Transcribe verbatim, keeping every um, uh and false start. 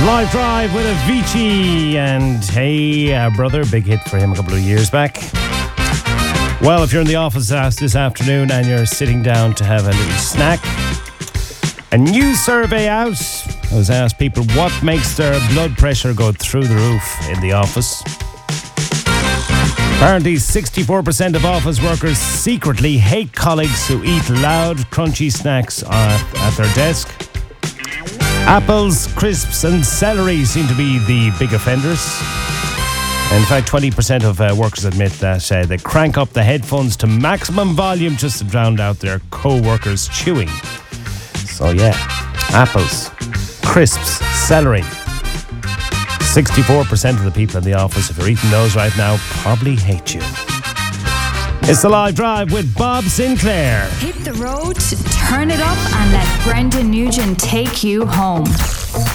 Live Drive with Avicii and Hey uh, Brother, big hit for him a couple of years back. Well, if you're in the office this afternoon and you're sitting down to have a little snack, a new survey out has asked people what makes their blood pressure go through the roof in the office. Apparently, sixty-four percent of office workers secretly hate colleagues who eat loud, crunchy snacks uh, at their desk. Apples, crisps and celery seem to be the big offenders. In fact, twenty percent of uh, workers admit that uh, they crank up the headphones to maximum volume just to drown out their co-workers' chewing. So yeah, apples, crisps, celery. sixty-four percent of the people in the office, if you're eating those right now, probably hate you. It's the Live Drive with Bob Sinclair. Hit the road, turn it up, and let Brendan Nugent take you home.